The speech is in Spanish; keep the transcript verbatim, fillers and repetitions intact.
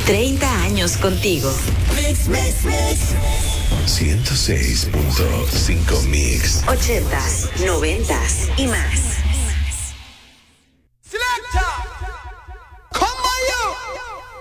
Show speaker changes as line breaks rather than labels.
treinta años contigo.
Mix, mix, mix.
ciento seis punto cinco Mix.
ochentas, noventas y más.